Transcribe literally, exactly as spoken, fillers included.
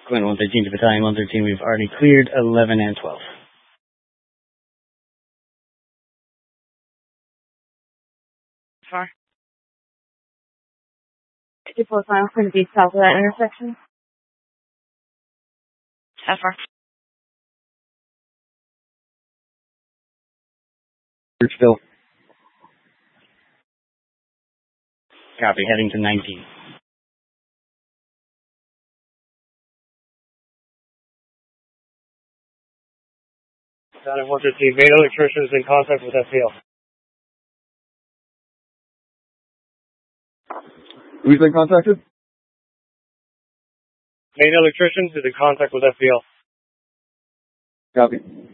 Going one thirteen to Battalion one thirteen, we've already cleared eleven and twelve. Far. fifty-four final going to be south of that intersection. How far? Birchville. Copy, heading to nineteen. Battalion one thirteen, main electrician is in contact with F P L. Who's been contacted? Main electrician is in contact with F P L. Copy.